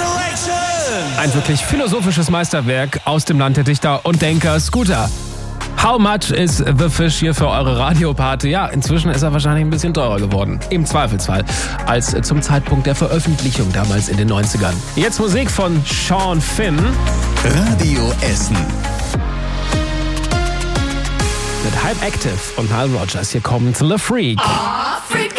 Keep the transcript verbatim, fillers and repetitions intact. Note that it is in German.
Ein wirklich philosophisches Meisterwerk aus dem Land der Dichter und Denker, Scooter. How much is the fish hier für eure Radioparty? Ja, inzwischen ist er wahrscheinlich ein bisschen teurer geworden. Im Zweifelsfall. Als zum Zeitpunkt der Veröffentlichung damals in den neunzigern. Jetzt Musik von Sean Finn. Radio Essen. Mit Hype Active und Nile Rodgers. Hier kommt The Freak. Oh, Freak.